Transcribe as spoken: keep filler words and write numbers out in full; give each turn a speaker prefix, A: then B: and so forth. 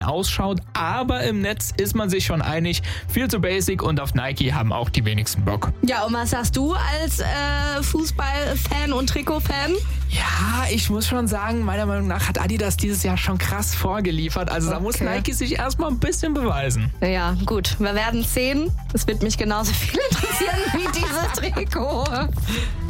A: ausschaut, aber im Netz ist man sich schon einig, viel zu basic und auf Nike haben auch die wenigsten Bock.
B: Ja, und was sagst du als äh, Fußballfan und Trikotfan?
A: Ja, ich muss schon sagen, meiner Meinung nach hat Adidas dieses Jahr schon krass vorgeliefert. Also okay. Da muss Nike sich erstmal ein bisschen beweisen.
B: Ja, gut, wir werden sehen. Es wird mich genauso viel interessieren wie dieses Trikot.